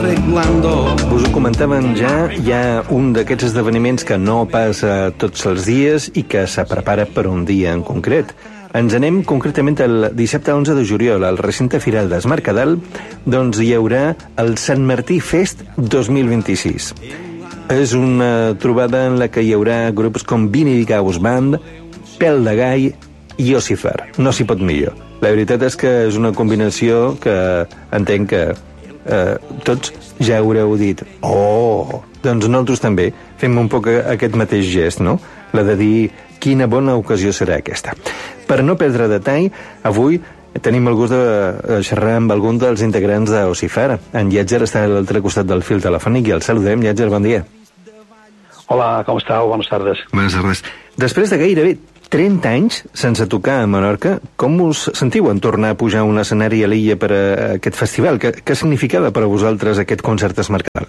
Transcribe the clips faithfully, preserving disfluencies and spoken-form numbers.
arreglando. Us ho comentaven ja, hi ha un d'aquests esdeveniments que no passa tots els dies i que se prepara per un dia en concret. Ens anem concretament el dissabte onze de juliol al recinte firal d'Es Mercadal, doncs hi haurà el Sant Martí Fest dos mil vint-i-sis. És una trobada en la que hi haurà grups com Vinny Gauss Band, Pèl de Gai i Ossifer. No s'hi pot millor. La veritat és que és una combinació que entenc que eh, tots ja haureu dit oh, doncs nosaltres també fem un poc aquest mateix gest, no? La de dir quina bona ocasió serà aquesta. Per no perdre detall, avui tenim el gust de xerrar amb algun dels integrants d'Ossifer. En Yetzer està a l'altre costat del fil telefònic i el saludem. Yetzer, bon dia. Hola, com esteu? Bones tardes. Bones tardes. Després de gairebé trenta anys sense tocar a Menorca, com us sentiu en tornar a pujar a un escenari a l'illa per a aquest festival? Què, què significava per a vosaltres aquest concert a Es Mercadal?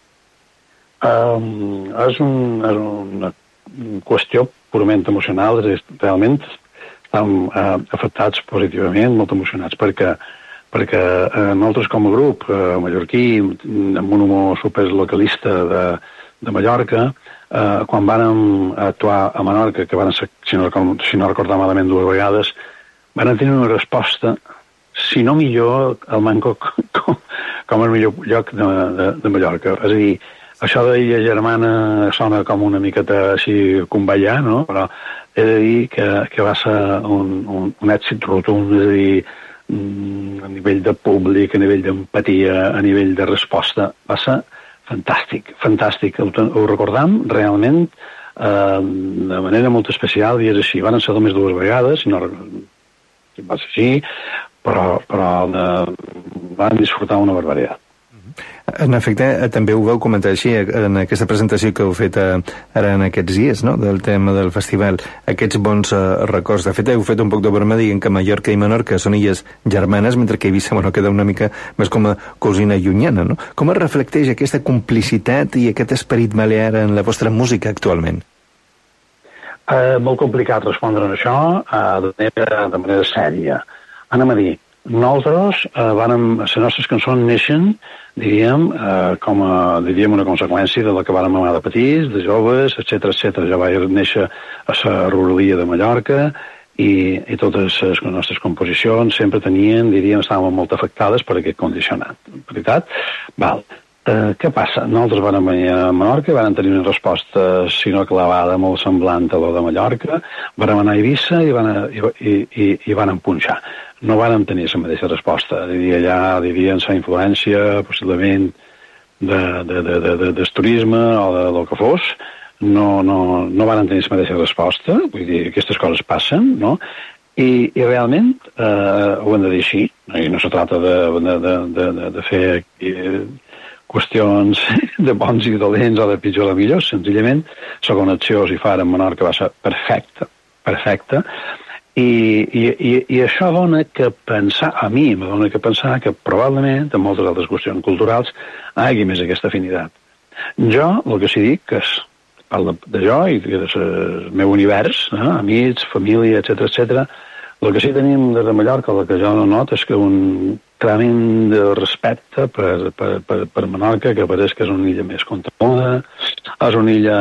Um, és, un, és una qüestió purament emocional. És, realment estem uh, afectats positivament, molt emocionats, perquè, perquè uh, nosaltres com a grup uh, mallorquí, amb un humor superlocalista de, de Mallorca, Uh, quan vàrem actuar a Menorca, que van ser, si no, si no recordar malament, dues vegades, van tenir una resposta, si no millor, al manco com, com el millor lloc de, de, de Mallorca. És a dir, això d'illa germana sona com una miqueta així convallar, no? Però he de dir que, que va ser un, un, un èxit rotund, és a dir, a nivell de públic, a nivell d'empatia, a nivell de resposta, va ser fantàstic, fantàstic. Ho, ho recordam realment eh, de manera molt especial, i és així. Van ser només dues vegades, si no si va ser així, però, però de, van disfrutar una barbaritat. En efecte, també ho vau comentar així en aquesta presentació que heu fet ara en aquests dies, no?, del tema del festival, aquests bons uh, records. De fet, heu fet un poc de broma dient que Mallorca i Menorca són illes germanes, mentre que Eivissa, bueno, queda una mica més com a cosina llunyana, no? Com es reflecteix aquesta complicitat i aquest esperit balear en la vostra música actualment? Uh, molt complicat respondre a això uh, de, manera, de manera sèria. Anem a dir, nosaltres, eh, vàrem, les nostres cançons neixen, diríem, eh, com a, diríem una conseqüència de la que vàrem anar de petits, de joves, etcètera, etcètera. Ja vaig néixer a la ruralia de Mallorca i, i totes les nostres composicions sempre tenien, diríem, estaven molt afectades per aquest condicionat. Veritat? Val. Eh, què passa? Nosaltres vàrem venir a Menorca i vàrem tenir una resposta, si no clavada, molt semblant a la de Mallorca. Vàrem anar a Eivissa i, van, i, i, i, i vàrem punxar. No vàrem tenir la mateixa resposta. Diria allà, diria la influència, possiblement, de, de, de, de, de, del turisme o de, del que fos. No, no, no vàrem tenir la mateixa resposta. Vull dir, aquestes coses passen, no? I, i realment eh, ho hem de dir així. I no se trata de, de, de, de, de fer eh, qüestions de bons i dolents o de pitjor o de millor. Senzillament, la connexió, si fa, en Menorca va ser perfecta, perfecta. I, i, i, i això dona que pensar, a mi me dona que pensar que probablement en moltes altres qüestions culturals hi hagi més aquesta afinitat. Jo, el que sí dic, que és parlo de jo i del meu univers, eh, amics, família, etcètera, etcètera, el que sí tenim des de Mallorca, el que jo no noto, és que un tremend de respecte per, per, per, per Menorca, que pareix que és una illa més contenuda, és una illa...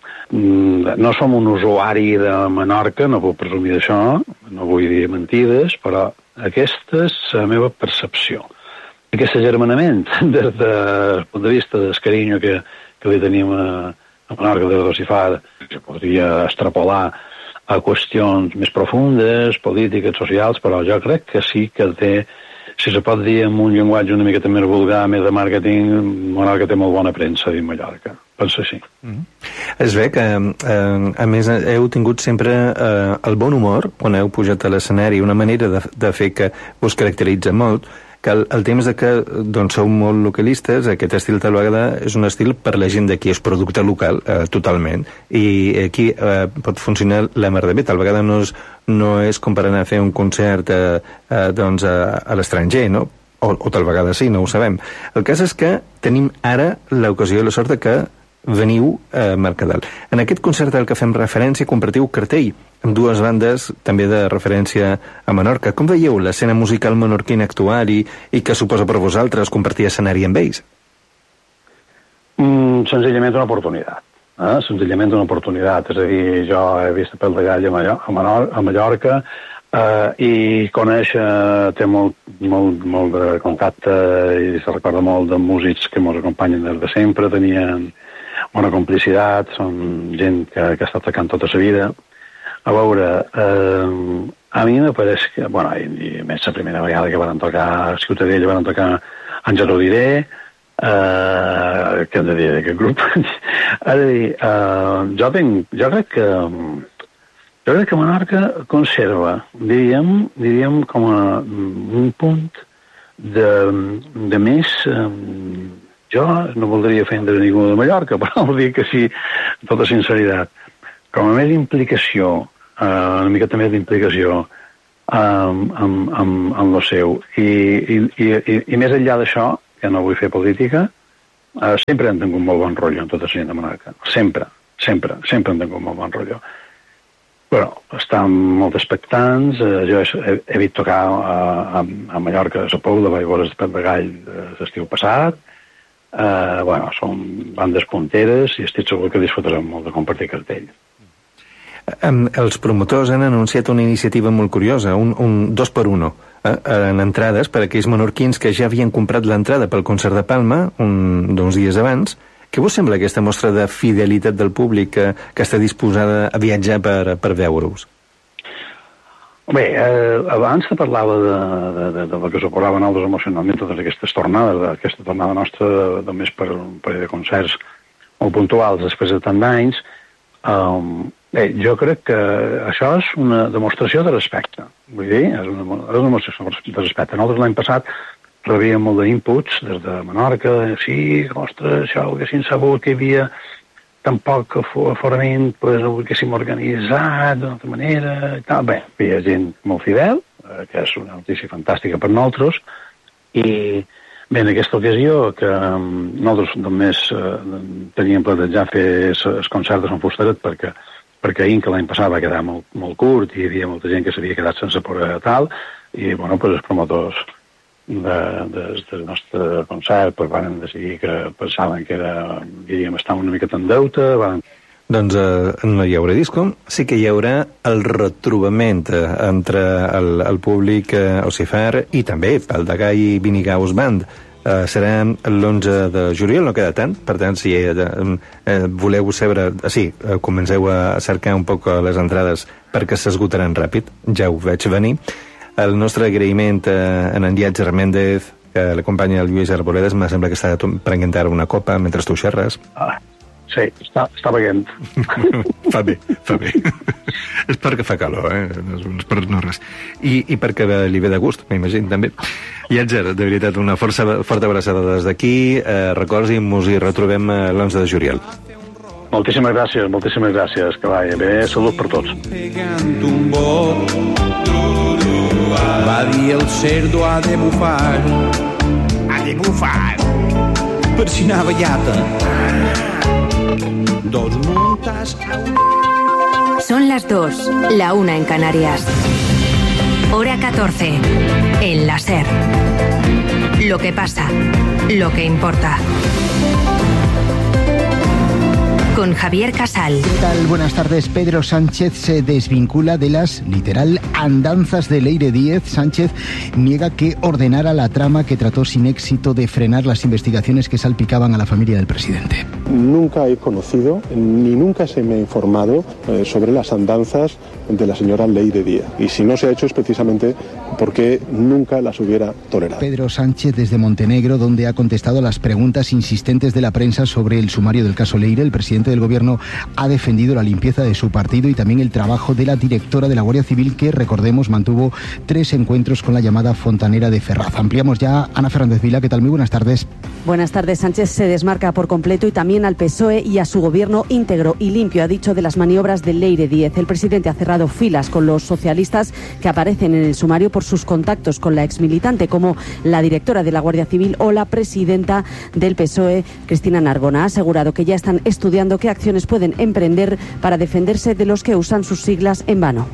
No som un usuari de Menorca, no puc presumir d'això, no vull dir mentides, però aquesta és la meva percepció. Aquest agermanament, des del punt de vista del carinyo que, que li tenim a, a Menorca des d'Ossifer, que podria extrapolar a qüestions més profundes, polítiques, socials, però jo crec que sí que té, si se pot dir amb un llenguatge una miqueta més vulgar, més de màrqueting, Menorca té molt bona premsa dins Mallorca. Penso així. Mm-hmm. Es ve que, eh, a més, heu tingut sempre eh, el bon humor quan heu pujat a l'escenari, una manera de, de fer que us caracteritza molt, que el, el temps de que doncs, sou molt localistes, aquest estil tal vegada és un estil per la gent d'aquí, és producte local, eh, totalment, i aquí eh, pot funcionar la mar de bé, tal vegada no és, no és com per anar a fer un concert eh, eh, doncs, a, a l'estranger, no? O, o tal vegada sí, no ho sabem. El cas és que tenim ara l'ocasió i la sort que veniu a Mercadal. En aquest concert al que fem referència compartiu cartell amb dues bandes també de referència a Menorca. Com veieu l'escena musical menorquina actual i, i què suposa per vosaltres compartir escenari amb ells? Mm, senzillament una oportunitat. Eh? Senzillament una oportunitat. És a dir, jo he vist Pèl de Gall a, Mallor a, Manor a Mallorca eh, i coneix, eh, té molt, molt, molt de contacte i se recorda molt de músics que ens acompanyen des de sempre, tenien bona complicitat, són gent que, que ha estat tocant tota la vida. A veure, eh, a mi me pareix que, bueno, i, i més la primera vegada que van tocar a Ciutadella, van tocar En ja t'ho diré, Uh, què hem de dir d'aquest grup? És a dir, uh, jo, tinc, jo crec que jo crec que Menorca conserva, diríem, diríem com a un punt de, de més, um, jo no voldria ofendre ningú de Mallorca, però vol dir que sí, amb tota sinceritat, com a més implicació, uh, una miqueta més d'implicació um, amb, amb, amb lo seu, i, i, i, i més enllà d'això, que no vull fer política, eh, sempre han tingut molt bon rotllo amb tota la gent de Menorca. Sempre, sempre, sempre han tingut molt bon rotllo. Però estan molt expectants. Eh, jo he, he vist tocar a, a, a Mallorca a la Pobla, vaig veure el Pèl de Gall l'estiu passat. Eh, bueno, són bandes punteres i estic segur que disfrutarem molt de compartir cartell. Um, els promotors han anunciat una iniciativa molt curiosa, un, un dos per uno, eh, en entrades per a aquells menorquins que ja havien comprat l'entrada pel concert de Palma un, uns dies abans. Què vos sembla aquesta mostra de fidelitat del públic que, que està disposada a viatjar per, per veure-us? Bé, eh, abans te parlava de, de, de, de lo que suposaven nosaltres emocionalment totes aquestes tornades, aquesta tornada nostra només per un parell de concerts molt puntuals després de tant d'anys. Um, bé, jo crec que això és una demostració de respecte. Vull dir, és una, és una demostració de respecte. Nosaltres l'any passat rebíem molt d'inputs des de Menorca, sí, ostres, això ho haguessin sabut que hi havia tan poc aforament, pues, ho haguéssim organitzat d'una altra manera i tal. Bé, hi havia gent molt fidel, eh, que és una notícia fantàstica per nosaltres, i bé, en aquesta ocasió, que um, nosaltres només uh, teníem plantejat fer els concerts en Fustaret perquè, perquè ahir, que l'any passat va quedar molt, molt curt i hi havia molta gent que s'havia quedat sense poder tal, i bueno, pues, els promotors de, de, del nostre concert pues, van decidir que pensaven que era, diríem, estar una mica en deute, van... Doncs eh, no hi haurà disco, sí que hi haurà el retrobament eh, entre el, el públic eh, Ossifar i també Pèl de Gall i Vinigaus Band. Eh, serà l'onze de juliol, no queda tant, per tant, si eh, eh, voleu saber... Eh, sí, eh, comenceu a cercar un poc les entrades perquè s'esgotaran ràpid, ja ho veig venir. El nostre agraïment eh, en en Diatge Herméndez, que l'acompanya el Lluís Arboledes, me sembla que està prenent ara una copa mentre tu xerres. Ah. Sí, està, està veient. Fa bé, fa bé. És perquè fa calor, eh? No és per no res. I, i perquè li ve de gust, m'imagino, també. I Etzer, de veritat, una força, forta abraçada des d'aquí. Eh, records i mos hi retrobem l'onze de juliol. Moltíssimes gràcies, moltíssimes gràcies. Que vagi bé, salut per tots. Va dir el cerdo ha de bufar, ha de bufar, per si anava llata. Dos montas. Son las dos, la una en Canarias. Hora catorce, en la SER. Lo que pasa, lo que importa. Con Javier Casal. ¿Qué tal? Buenas tardes. Pedro Sánchez se desvincula de las, literal, andanzas de Leire Díez. Sánchez niega que ordenara la trama que trató sin éxito de frenar las investigaciones que salpicaban a la familia del presidente. Nunca he conocido, ni nunca se me ha informado eh, sobre las andanzas de la señora Leire Díez. Y si no se ha hecho es precisamente porque nunca las hubiera tolerado. Pedro Sánchez desde Montenegro, donde ha contestado a las preguntas insistentes de la prensa sobre el sumario del caso Leire. El presidente del gobierno ha defendido la limpieza de su partido y también el trabajo de la directora de la Guardia Civil, que, recordemos, mantuvo tres encuentros con la llamada fontanera de Ferraz. Ampliamos ya. Ana Fernández Vila, ¿qué tal? Muy buenas tardes. Buenas tardes. Sánchez se desmarca por completo y también al P S O E y a su gobierno íntegro y limpio, ha dicho, de las maniobras de Leire Díez. El presidente ha cerrado filas con los socialistas que aparecen en el sumario por sus contactos con la exmilitante, como la directora de la Guardia Civil o la presidenta del P S O E, Cristina Narbona. Ha asegurado que ya están estudiando qué acciones pueden emprender para defenderse de los que usan sus siglas en vano.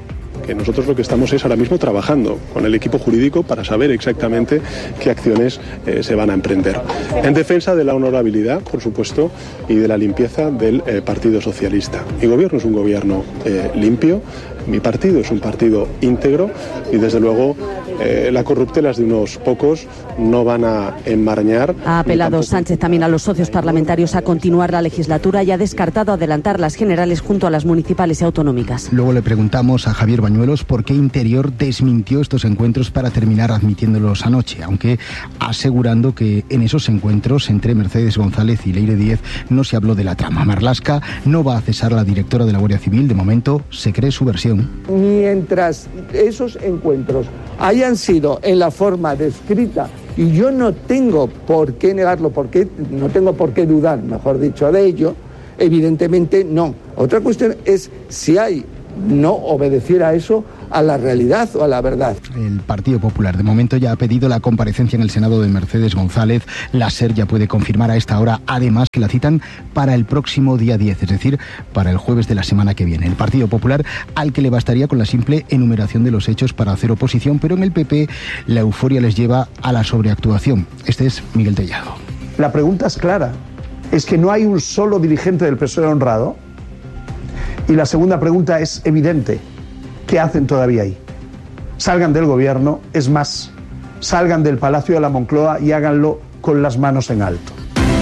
Eh, nosotros lo que estamos es ahora mismo trabajando con el equipo jurídico para saber exactamente qué acciones eh, se van a emprender. En defensa de la honorabilidad, por supuesto, y de la limpieza del eh, Partido Socialista. Mi gobierno es un gobierno eh, limpio, mi partido es un partido íntegro y desde luego eh, las corruptelas de unos pocos no van a enmarañar. Ha apelado Sánchez también a los socios parlamentarios a continuar la legislatura y ha descartado adelantar las generales junto a las municipales y autonómicas. Luego le preguntamos a Javier Bañuelos por qué Interior desmintió estos encuentros para terminar admitiéndolos anoche, aunque asegurando que en esos encuentros entre Mercedes González y Leire Díez no se habló de la trama. Marlaska no va a cesar a la directora de la Guardia Civil, de momento se cree su versión. Mientras esos encuentros hayan sido en la forma descrita, y yo no tengo por qué negarlo, porque no tengo por qué dudar, mejor dicho, de ello, evidentemente no. Otra cuestión es si hay no obedecer a eso, a la realidad o a la verdad. El Partido Popular de momento ya ha pedido la comparecencia en el Senado de Mercedes González. La SER ya puede confirmar a esta hora, además, que la citan para el próximo día diez, es decir, para el jueves de la semana que viene. El Partido Popular, al que le bastaría con la simple enumeración de los hechos para hacer oposición, pero en el P P la euforia les lleva a la sobreactuación. Este es Miguel Tellado. La pregunta es clara, es que no hay un solo dirigente del P S O E honrado. Y la segunda pregunta es evidente. ¿Qué hacen todavía ahí? Salgan del gobierno, es más, salgan del Palacio de la Moncloa y háganlo con las manos en alto.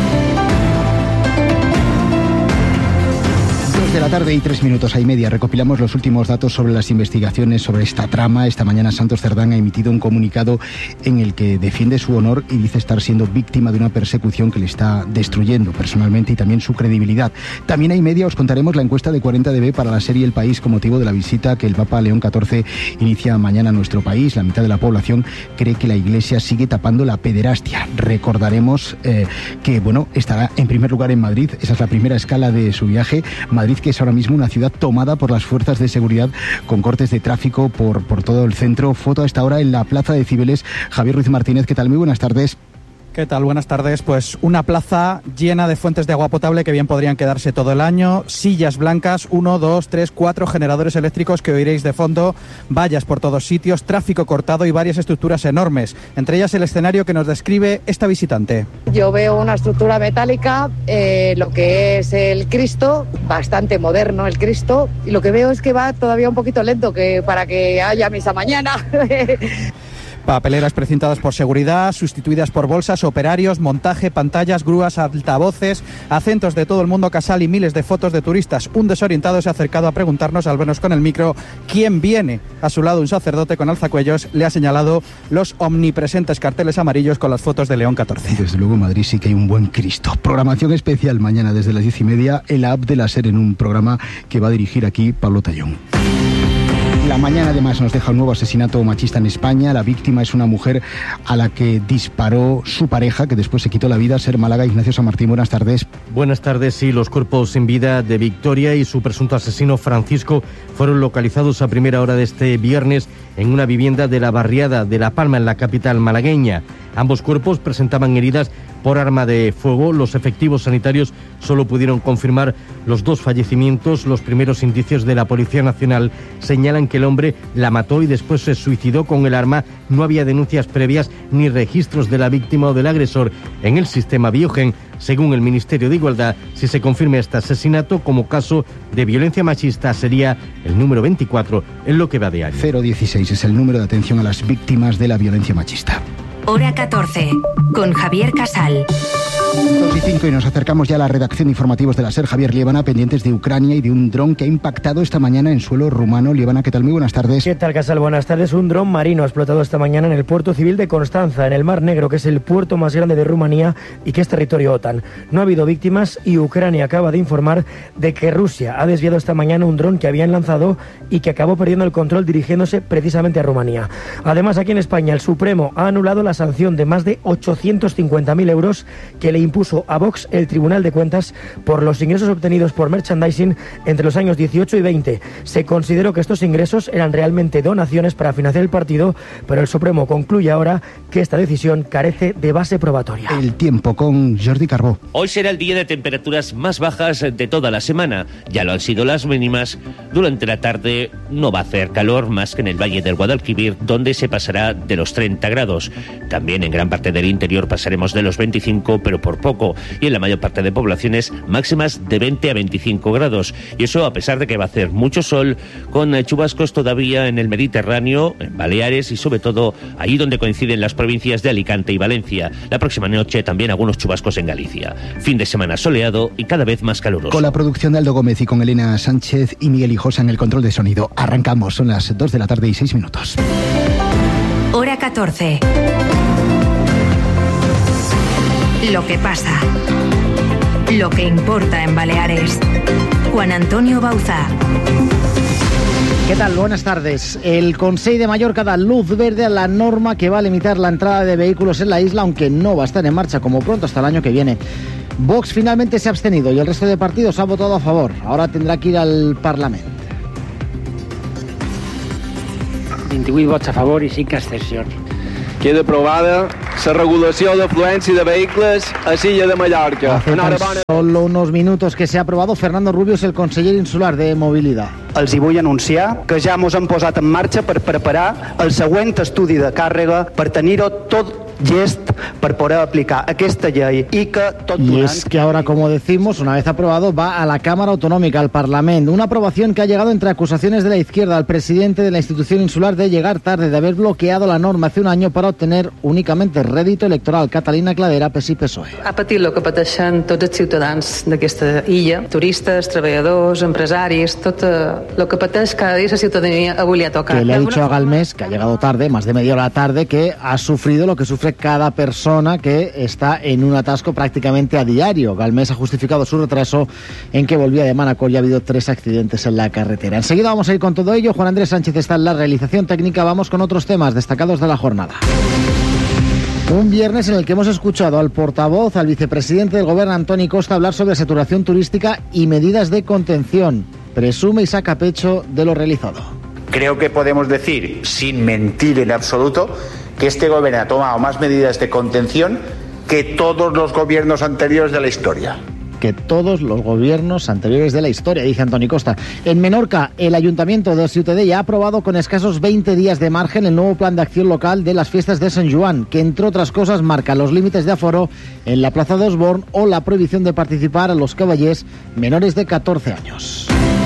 De la tarde y tres minutos a y media recopilamos los últimos datos sobre las investigaciones sobre esta trama. Esta mañana Santos Cerdán ha emitido un comunicado en el que defiende su honor y dice estar siendo víctima de una persecución que le está destruyendo personalmente y también su credibilidad. También a y media os contaremos la encuesta de cuarenta D B para la serie El País con motivo de la visita que el Papa León catorce inicia mañana a nuestro país. La mitad de la población cree que la Iglesia sigue tapando la pederastia. Recordaremos eh, que bueno, estará en primer lugar en Madrid. Esa es la primera escala de su viaje. Madrid, que es ahora mismo una ciudad tomada por las fuerzas de seguridad con cortes de tráfico por, por todo el centro. Foto a esta hora en la Plaza de Cibeles. Javier Ruiz Martínez, ¿qué tal? Muy buenas tardes. ¿Qué tal? Buenas tardes. Pues una plaza llena de fuentes de agua potable que bien podrían quedarse todo el año, sillas blancas, uno, dos, tres, cuatro generadores eléctricos que oiréis de fondo, vallas por todos sitios, tráfico cortado y varias estructuras enormes, entre ellas el escenario que nos describe esta visitante. Yo veo una estructura metálica, eh, lo que es el Cristo, bastante moderno el Cristo, y lo que veo es que va todavía un poquito lento que para que haya misa mañana. Papeleras precintadas por seguridad, sustituidas por bolsas, operarios, montaje, pantallas, grúas, altavoces, acentos de todo el mundo casal y miles de fotos de turistas. Un desorientado se ha acercado a preguntarnos, al vernos con el micro, quién viene. A su lado un sacerdote con alzacuellos le ha señalado los omnipresentes carteles amarillos con las fotos de León catorce. Desde luego en Madrid sí que hay un buen Cristo. Programación especial mañana desde las diez y media en la app de la SER, en un programa que va a dirigir aquí Pablo Tallón. La mañana además nos deja un nuevo asesinato machista en España. La víctima es una mujer a la que disparó su pareja, que después se quitó la vida. Ser Málaga, Ignacio San Martín, buenas tardes. Buenas tardes. Sí, los cuerpos sin vida de Victoria y su presunto asesino Francisco fueron localizados a primera hora de este viernes en una vivienda de la barriada de La Palma, en la capital malagueña. Ambos cuerpos presentaban heridas por arma de fuego. Los efectivos sanitarios solo pudieron confirmar los dos fallecimientos. Los primeros indicios de la Policía Nacional señalan que el hombre la mató y después se suicidó con el arma. No había denuncias previas ni registros de la víctima o del agresor en el sistema Biogen. Según el Ministerio de Igualdad, si se confirma este asesinato como caso de violencia machista, sería el número veinticuatro en lo que va de año. cero dieciséis es el número de atención a las víctimas de la violencia machista. Hora catorce, con Javier Casal. dos y cinco y nos acercamos ya a la redacción de informativos de la SER. Javier Liébana, pendientes de Ucrania y de un dron que ha impactado esta mañana en suelo rumano. Liébana, ¿qué tal? Muy buenas tardes. ¿Qué tal, Casal? Buenas tardes. Un dron marino ha explotado esta mañana en el puerto civil de Constanza, en el Mar Negro, que es el puerto más grande de Rumanía y que es territorio OTAN. No ha habido víctimas y Ucrania acaba de informar de que Rusia ha desviado esta mañana un dron que habían lanzado y que acabó perdiendo el control dirigiéndose precisamente a Rumanía. Además, aquí en España, el Supremo ha anulado la sanción de más de ochocientos cincuenta mil euros que le le impuso a Vox el Tribunal de Cuentas por los ingresos obtenidos por merchandising entre los años dieciocho y veinte. Se consideró que estos ingresos eran realmente donaciones para financiar el partido, pero el Supremo concluye ahora que esta decisión carece de base probatoria. El tiempo con Jordi Carbó. Hoy será el día de temperaturas más bajas de toda la semana. Ya lo han sido las mínimas. Durante la tarde no va a hacer calor más que en el Valle del Guadalquivir, donde se pasará de los treinta grados. También en gran parte del interior pasaremos de los veinticinco, pero por poco. Y en la mayor parte de poblaciones máximas de veinte a veinticinco grados. Y eso a pesar de que va a hacer mucho sol, con chubascos todavía en el Mediterráneo, en Baleares y sobre todo ahí donde coinciden las provincias de Alicante y Valencia. La próxima noche también algunos chubascos en Galicia. Fin de semana soleado y cada vez más caluroso. Con la producción de Aldo Gómez y con Elena Sánchez y Miguel Hijosa en el control de sonido. Arrancamos, son las dos de la tarde y seis minutos. Hora catorce. Lo que pasa. Lo que importa en Baleares. Juan Antonio Bauzá. ¿Qué tal? Buenas tardes. El Consell de Mallorca da luz verde a la norma que va a limitar la entrada de vehículos en la isla, aunque no va a estar en marcha como pronto hasta el año que viene. Vox finalmente se ha abstenido y el resto de partidos ha votado a favor. Ahora tendrá que ir al Parlamento. vint-i-vuit vots a favor i cinc abstencions. Queda aprovada la regulació d'afluència de vehicles a l'illa de Mallorca. Hace tan solo unos minutos que se ha aprobado. Fernando Rubio és el conseller insular de Mobilitat. Els hi vull anunciar que ja mos hem posat en marxa per preparar el següent estudi de càrrega per tenir-ho tot llest per poder aplicar aquesta llei i que tot Y donant... es que ahora, como decimos, una vez aprobado, va a la Cámara Autonómica, al Parlamento. Una aprobación que ha llegado entre acusaciones de la izquierda al presidente de la institución insular de llegar tarde, de haber bloqueado la norma hace un año para obtener únicamente rédito electoral. Catalina Cladera, P S I P S O E. Ha patit el que pateixen tots els ciutadans d'aquesta illa, turistes, treballadors, empresaris, tot el que pateix cada dia la ciutadania avui li ha tocat. Que le ha dicho a Galmés, que ha llegado tarde, más de media hora tarde, que ha sufrido lo que sufre cada persona que está en un atasco prácticamente a diario. Galmés ha justificado su retraso en que volvía de Manacor y ha habido tres accidentes en la carretera. Enseguida vamos a ir con todo ello. Juan Andrés Sánchez está en la realización técnica. Vamos con otros temas destacados de la jornada. Un viernes en el que hemos escuchado al portavoz, al vicepresidente del gobierno, Antoni Costa, hablar sobre saturación turística y medidas de contención. Presume y saca pecho de lo realizado. Creo que podemos decir, sin mentir en absoluto, que este gobierno ha tomado más medidas de contención que todos los gobiernos anteriores de la historia. Que todos los gobiernos anteriores de la historia, dice Antoni Costa. En Menorca, el Ayuntamiento de Ciutadella ha aprobado con escasos veinte días de margen el nuevo plan de acción local de las fiestas de Sant Joan, que entre otras cosas marca los límites de aforo en la Plaza de Osborn o la prohibición de participar a los caballers menores de catorce años.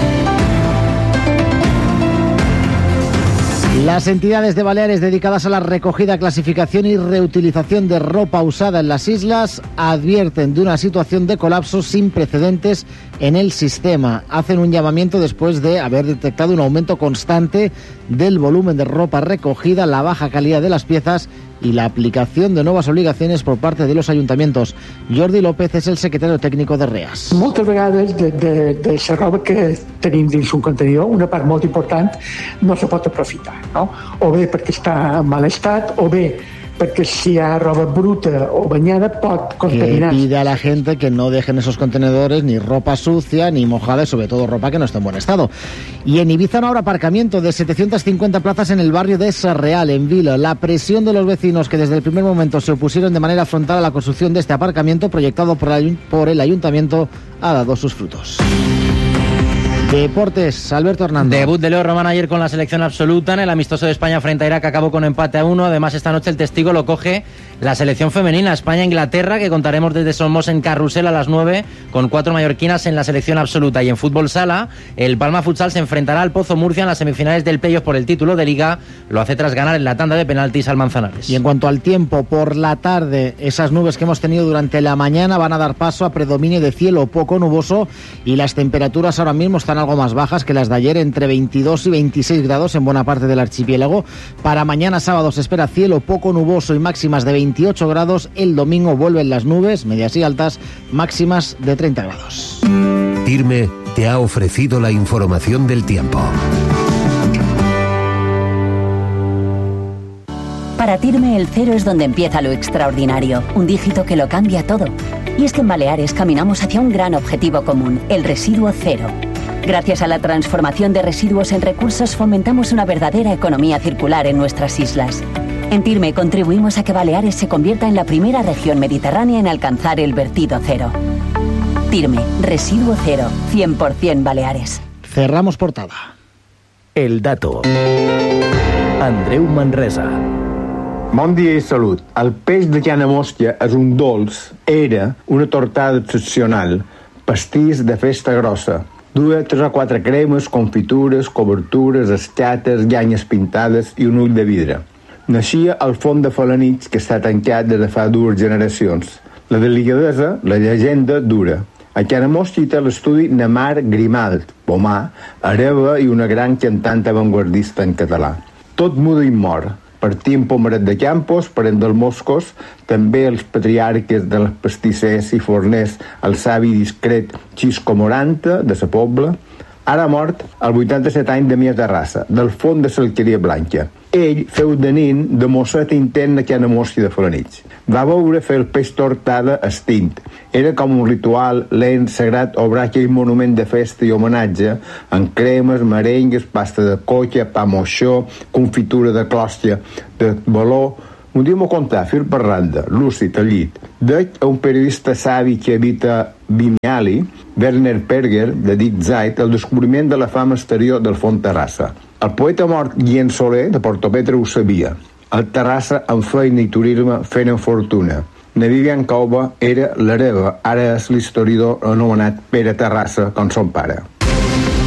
Las entidades de Baleares dedicadas a la recogida, clasificación y reutilización de ropa usada en las islas advierten de una situación de colapso sin precedentes en el sistema. Hacen un llamamiento después de haber detectado un aumento constante del volumen de ropa recogida, la baja calidad de las piezas y la aplicación de nuevas obligaciones por parte de los ayuntamientos. Jordi López és el secretari tècnic de REAS. Moltes vegades de, de, de la roba que tenim dins un contenidor, una part molt important no se pot aprofitar, no? O bé perquè està en mal estat, o bé perquè si hi ha roba bruta o banyada pot contaminar. Que pide a la gente que no dejen esos contenedores ni ropa sucia ni mojada y sobre todo ropa que no esté en buen estado. Y en Ibiza no habrá aparcamiento de setecientas cincuenta plazas en el barrio de Sarreal, en Vila. La presión de los vecinos que desde el primer momento se opusieron de manera frontal a la construcción de este aparcamiento proyectado por el, por el ayuntamiento ha dado sus frutos. Deportes, Alberto Hernández. Debut de Leo Román ayer con la selección absoluta en el amistoso de España frente a Irak, acabó con empate a uno. Además, esta noche el testigo lo coge la selección femenina, España-Inglaterra, que contaremos desde Somos en Carrusel a las nueve, con cuatro mallorquinas en la selección absoluta. Y en fútbol sala, el Palma Futsal se enfrentará al Pozo Murcia en las semifinales del playoff por el título de Liga. Lo hace tras ganar en la tanda de penaltis al Manzanares. Y en cuanto al tiempo, por la tarde, esas nubes que hemos tenido durante la mañana van a dar paso a predominio de cielo poco nuboso y las temperaturas ahora mismo están algo más bajas que las de ayer, entre veintidós y veintiséis grados en buena parte del archipiélago. Para mañana sábado se espera cielo poco nuboso y máximas de veintiocho grados. El domingo vuelven las nubes, medias y altas, máximas de treinta grados. Tirme te ha ofrecido la información del tiempo. Para Tirme el cero es donde empieza lo extraordinario, un dígito que lo cambia todo. Y es que en Baleares caminamos hacia un gran objetivo común, el residuo cero. Gracias a la transformación de residuos en recursos fomentamos una verdadera economía circular en nuestras islas. En TIRME contribuimos a que Baleares se convierta en la primera región mediterránea en alcanzar el vertido cero. TIRME, residuo cero, cien por ciento Baleares. Cerramos portada. El dato. Andreu Manresa. Bon dia i salut. El peix de llana mòstia és un dolç, era una tortada excepcional, pastís de festa grossa. Duia tres o quatre cremes, confitures, cobertures, escates, llanyes pintades i un ull de vidre. Naixia al font de Falanich, que està tancat des de fa dues generacions. La delicadesa, la llegenda, dura. A Llana Mòstia té l'estudi Namar Grimalt, Pomar, hereva i una gran cantant avantguardista en català. Tot muda i mor. Partim Pomaret de Campos, parent dels Moscos, també els patriarques dels pastissers i forners, el savi discret Xisco Moranta, de sa Pobla. Ara mort, als vuitanta-set anys de Mies de Rassa, del fons de l'Alqueria Blanca. Ell feu de nin de mosset intent a Llana Mòstia de Falanich. Va veure fer el peix tortada estint. Era com un ritual lent, sagrat, obrar aquell monument de festa i homenatge amb cremes, merengues, pasta de colla, pa moixó, confitura de clòstia, de baló. Un dia m'ho contà, fil per randa, lúcid, al llit. Dec a un periodista savi que habita Vimiali, Werner Perger, de dit Zait, el descobriment de la fama exterior del Font Terrassa. El poeta mort Guillem Soler, de Portopetre, ho sabia. El Terrassa, amb feina i turisme, feren fortuna. Na Vivian Cova era l'hereva, ara és l'historiador anomenat Pere Terrassa, com son pare.